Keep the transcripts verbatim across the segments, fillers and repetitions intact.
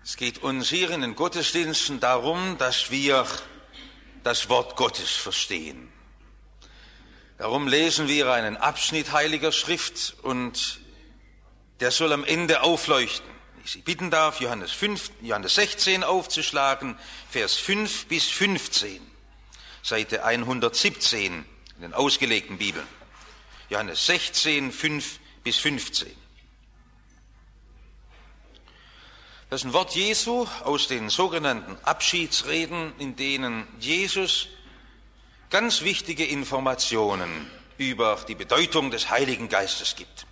Es geht uns hier in den Gottesdiensten darum, dass wir das Wort Gottes verstehen. Darum lesen wir einen Abschnitt Heiliger Schrift und der soll am Ende aufleuchten. Ich Sie bitten darf, Johannes, fünf, Johannes sechzehn aufzuschlagen, Vers fünf bis fünfzehn, Seite hundertsiebzehn in den ausgelegten Bibeln. Johannes sechzehn, fünf bis fünfzehn. Das ist ein Wort Jesu aus den sogenannten Abschiedsreden, in denen Jesus ganz wichtige Informationen über die Bedeutung des Heiligen Geistes gibt.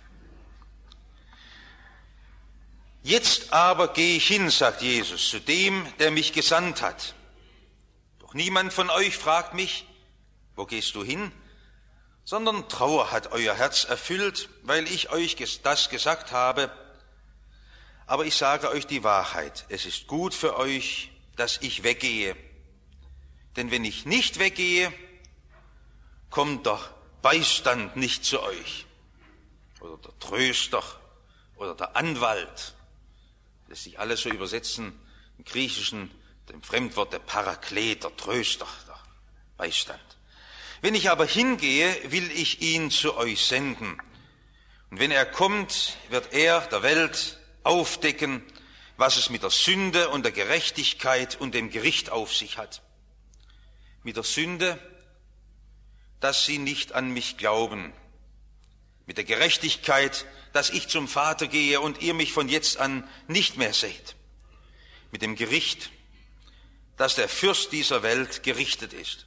Jetzt aber gehe ich hin, sagt Jesus, zu dem, der mich gesandt hat. Doch niemand von euch fragt mich, wo gehst du hin? Sondern Trauer hat euer Herz erfüllt, weil ich euch das gesagt habe. Aber ich sage euch die Wahrheit, es ist gut für euch, dass ich weggehe. Denn wenn ich nicht weggehe, kommt der Beistand nicht zu euch. Oder der Tröster oder der Anwalt. Das lässt sich alles so übersetzen, im Griechischen, dem Fremdwort der Paraklet, der Tröster, der Beistand. Wenn ich aber hingehe, will ich ihn zu euch senden. Und wenn er kommt, wird er der Welt aufdecken, was es mit der Sünde und der Gerechtigkeit und dem Gericht auf sich hat. Mit der Sünde, dass sie nicht an mich glauben. Mit der Gerechtigkeit, dass ich zum Vater gehe und ihr mich von jetzt an nicht mehr seht. Mit dem Gericht, dass der Fürst dieser Welt gerichtet ist.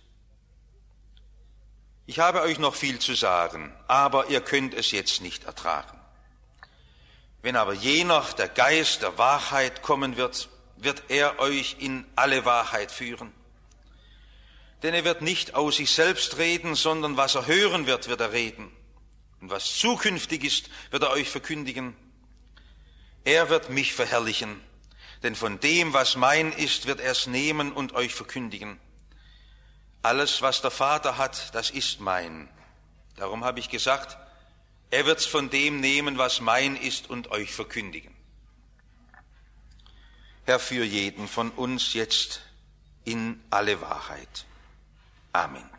Ich habe euch noch viel zu sagen, aber ihr könnt es jetzt nicht ertragen. Wenn aber jener, der Geist der Wahrheit kommen wird, wird er euch in alle Wahrheit führen. Denn er wird nicht aus sich selbst reden, sondern was er hören wird, wird er reden. Und was zukünftig ist, wird er euch verkündigen. Er wird mich verherrlichen, denn von dem, was mein ist, wird er es nehmen und euch verkündigen. Alles, was der Vater hat, das ist mein. Darum habe ich gesagt, er wird's von dem nehmen, was mein ist, und euch verkündigen. Herr, führ jeden von uns jetzt in alle Wahrheit. Amen.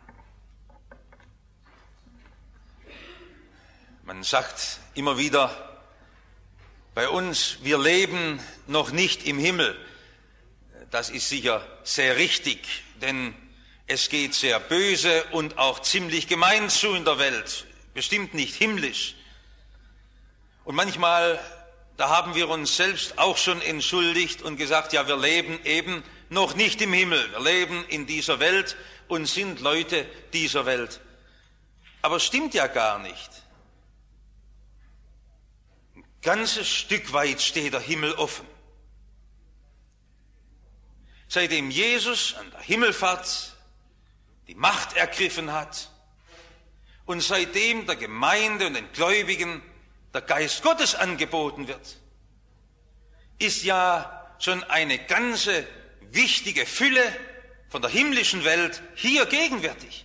Man sagt immer wieder bei uns, wir leben noch nicht im Himmel. Das ist sicher sehr richtig, denn es geht sehr böse und auch ziemlich gemein zu in der Welt. Bestimmt nicht himmlisch. Und manchmal, da haben wir uns selbst auch schon entschuldigt und gesagt, ja, wir leben eben noch nicht im Himmel. Wir leben in dieser Welt und sind Leute dieser Welt. Aber stimmt ja gar nicht. Ein ganzes Stück weit steht der Himmel offen. Seitdem Jesus an der Himmelfahrt die Macht ergriffen hat, und seitdem der Gemeinde und den Gläubigen der Geist Gottes angeboten wird, ist ja schon eine ganze wichtige Fülle von der himmlischen Welt hier gegenwärtig.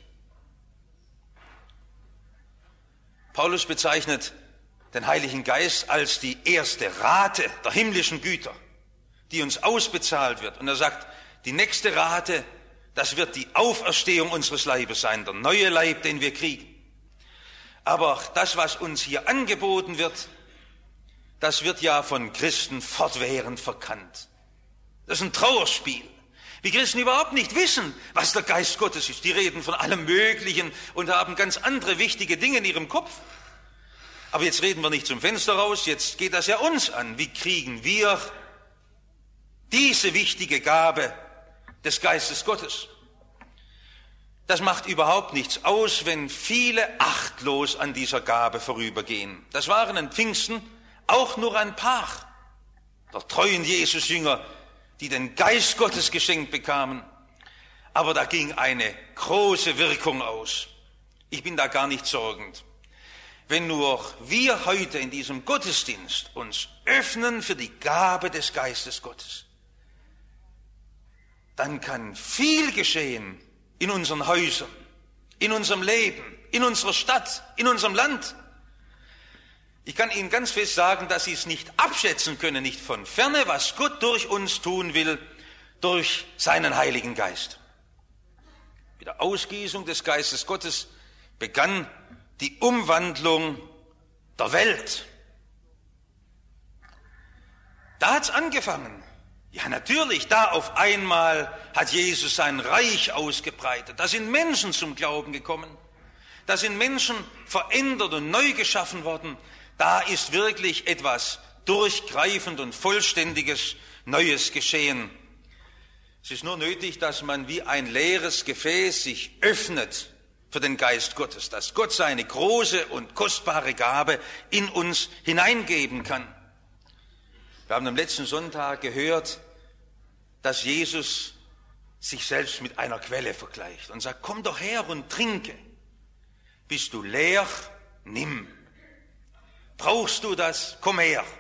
Paulus bezeichnet den Heiligen Geist als die erste Rate der himmlischen Güter, die uns ausbezahlt wird. Und er sagt, die nächste Rate, das wird die Auferstehung unseres Leibes sein, der neue Leib, den wir kriegen. Aber das, was uns hier angeboten wird, das wird ja von Christen fortwährend verkannt. Das ist ein Trauerspiel. Wie Christen überhaupt nicht wissen, was der Geist Gottes ist. Die reden von allem Möglichen und haben ganz andere wichtige Dinge in ihrem Kopf. Aber jetzt reden wir nicht zum Fenster raus, jetzt geht das ja uns an. Wie kriegen wir diese wichtige Gabe des Geistes Gottes? Das macht überhaupt nichts aus, wenn viele achtlos an dieser Gabe vorübergehen. Das waren an Pfingsten auch nur ein paar der treuen Jesus-Jünger, die den Geist Gottes geschenkt bekamen. Aber da ging eine große Wirkung aus. Ich bin da gar nicht sorgend. Wenn nur wir heute in diesem Gottesdienst uns öffnen für die Gabe des Geistes Gottes, dann kann viel geschehen in unseren Häusern, in unserem Leben, in unserer Stadt, in unserem Land. Ich kann Ihnen ganz fest sagen, dass Sie es nicht abschätzen können, nicht von ferne, was Gott durch uns tun will, durch seinen Heiligen Geist. Mit der Ausgießung des Geistes Gottes begann die Umwandlung der Welt. Da hat's angefangen. Ja, natürlich, da auf einmal hat Jesus sein Reich ausgebreitet. Da sind Menschen zum Glauben gekommen. Da sind Menschen verändert und neu geschaffen worden. Da ist wirklich etwas durchgreifend und vollständiges Neues geschehen. Es ist nur nötig, dass man wie ein leeres Gefäß sich öffnet für den Geist Gottes, dass Gott seine große und kostbare Gabe in uns hineingeben kann. Wir haben am letzten Sonntag gehört, dass Jesus sich selbst mit einer Quelle vergleicht und sagt, komm doch her und trinke. Bist du leer? Nimm. Brauchst du das? Komm her.